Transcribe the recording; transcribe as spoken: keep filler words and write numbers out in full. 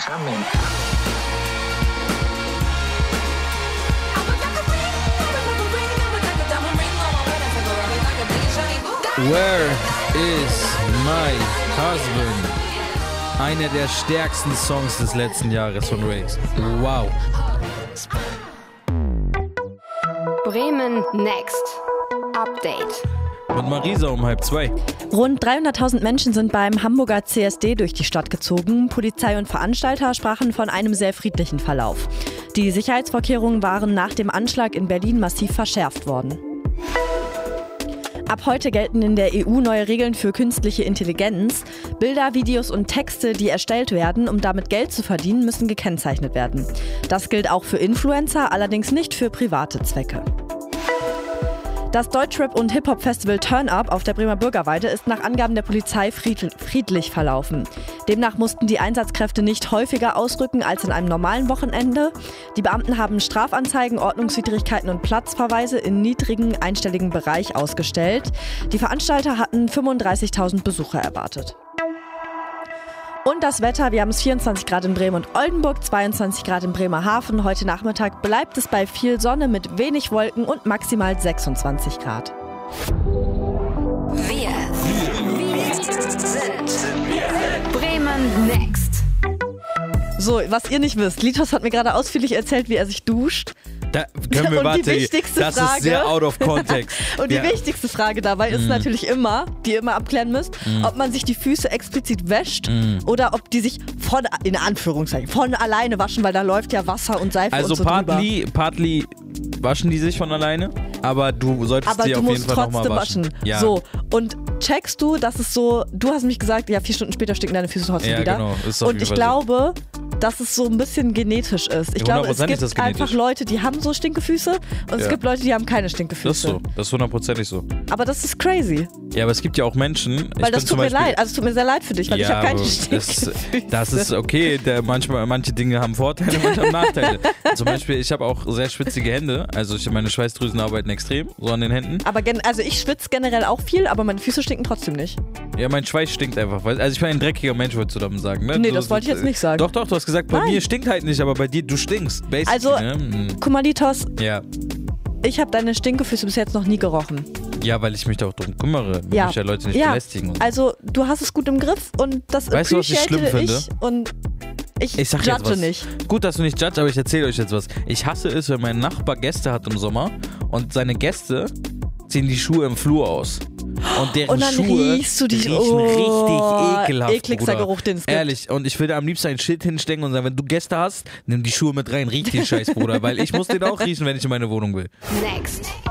coming. Where is my husband? Einer der stärksten Songs des letzten Jahres von Raze. Wow. Bremen Next. Update. Mit Marisa um halb zwei. Rund dreihunderttausend Menschen sind beim Hamburger C S D durch die Stadt gezogen. Polizei und Veranstalter sprachen von einem sehr friedlichen Verlauf. Die Sicherheitsvorkehrungen waren nach dem Anschlag in Berlin massiv verschärft worden. Ab heute gelten in der E U neue Regeln für künstliche Intelligenz. Bilder, Videos und Texte, die erstellt werden, um damit Geld zu verdienen, müssen gekennzeichnet werden. Das gilt auch für Influencer, allerdings nicht für private Zwecke. Das Deutschrap- und Hip-Hop-Festival Turn Up auf der Bremer Bürgerweide ist nach Angaben der Polizei friedlich verlaufen. Demnach mussten die Einsatzkräfte nicht häufiger ausrücken als an einem normalen Wochenende. Die Beamten haben Strafanzeigen, Ordnungswidrigkeiten und Platzverweise in niedrigen einstelligen Bereich ausgestellt. Die Veranstalter hatten fünfunddreißigtausend Besucher erwartet. Und das Wetter, wir haben es vierundzwanzig Grad in Bremen und Oldenburg, zweiundzwanzig Grad in Bremerhaven. Heute Nachmittag bleibt es bei viel Sonne mit wenig Wolken und maximal sechsundzwanzig Grad. Wir, wir sind Bremen Next. So, was ihr nicht wisst, Litos hat mir gerade ausführlich erzählt, wie er sich duscht. Da können wir, und warte, die wichtigste das Frage, ist sehr out of context. Und die ja. wichtigste Frage dabei ist mm. natürlich immer, die ihr immer abklären müsst, mm. ob man sich die Füße explizit wäscht mm. oder ob die sich von, in Anführungszeichen, von alleine waschen, weil da läuft ja Wasser und Seife also und so partly, drüber. partly waschen die sich von alleine, aber du solltest aber sie du auf jeden musst Fall nochmal waschen. waschen. Ja. So, und checkst du, dass es so, du hast mich gesagt, ja, vier Stunden später stinken deine Füße trotzdem ja, wieder. Genau. Ist auf und jeden ich Fall glaube, so. dass es so ein bisschen genetisch ist. Ich Ja, glaube, es ist gibt das einfach Leute, die haben so Stinkefüße und es Ja. gibt Leute, die haben keine Stinkefüße. Das ist so, das ist hundertprozentig so. Aber das ist crazy. Ja, aber es gibt ja auch Menschen, Weil ich das bin tut zum mir Beispiel, leid, also es tut mir sehr leid für dich, weil ja, ich habe keine aber Stinkefüße. das, das ist okay, der, manchmal, manche Dinge haben Vorteile, manche haben Nachteile. Zum Beispiel, ich habe auch sehr schwitzige Hände, also ich, meine Schweißdrüsen arbeiten extrem, so an den Händen. Aber gen- also ich schwitze generell auch viel, aber meine Füße stinken trotzdem nicht. Ja, mein Schweiß stinkt einfach, weil, also ich bin ein dreckiger Mensch, wolltest du damit sagen, ne? Nee, du, das wollte ich jetzt nicht sagen. Doch, doch, du hast gesagt, bei Nein. mir stinkt halt nicht, aber bei dir, du stinkst, basically, Also, ne? Mhm. guck mal, Litos, Ja. ich habe deine Stinkefüße bis jetzt noch nie gerochen. Ja, weil ich mich da auch drum kümmere. Ich Ja. möchte ja Leute nicht Ja. belästigen. Und Also du hast es gut im Griff und das Weißt du, was ich schlimm appreciate finde? ich und ich, Ich sag judge jetzt was. nicht. Gut, dass du nicht judge, aber ich erzähle euch jetzt was. Ich hasse es, wenn mein Nachbar Gäste hat im Sommer und seine Gäste ziehen die Schuhe im Flur aus. Und deren Und dann Schuhe riechst du die- riechen oh, richtig ekelhaft, ekligster Bruder. Geruch, den es gibt. Ehrlich, und ich will da am liebsten ein Schild hinstecken und sagen, wenn du Gäste hast, nimm die Schuhe mit rein, riech den Scheiß, Bruder, weil ich muss den auch riechen, wenn ich in meine Wohnung will. Next.